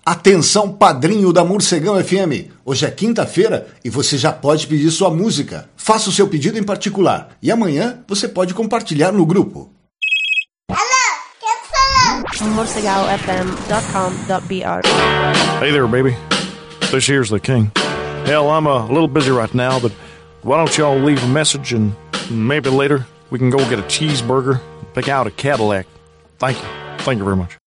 Atenção, padrinho da Morcegão FM. Hoje é quinta-feira e você já pode pedir sua música. Faça o seu pedido em particular e amanhã você pode compartilhar no grupo. morcegalfm.com.br. Hey there, baby. This here's the king. Hell, I'm a little busy right now, but why don't y'all leave a message and maybe later we can go get a cheeseburger and pick out a Cadillac. Thank you. Thank you very much.